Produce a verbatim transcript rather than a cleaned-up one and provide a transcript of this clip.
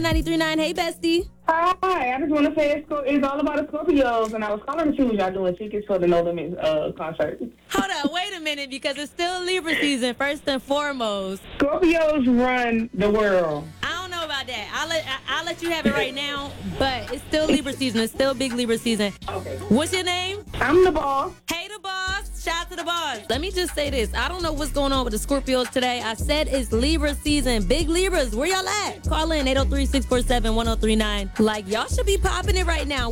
ninety-three point nine. Hey, bestie. Hi, I just want to say it's, it's all about the Scorpios, and I was calling to see what y'all doing tickets for the No Limits uh, concert. Hold on, wait a minute, because it's still Libra season, first and foremost. Scorpios run the world. I don't know about that. I'll let, I, I'll let you have it right now, but it's still Libra season. It's still big Libra season. Okay. What's your name? I'm the boss. Hey, the boss. Shout out to the boss. Let me just say this. I don't know what's going on with the Scorpios today. I said it's Libra season. Big Libras, where y'all at? Call in eight oh three, six four seven, one oh three nine. Like, y'all should be popping it right now.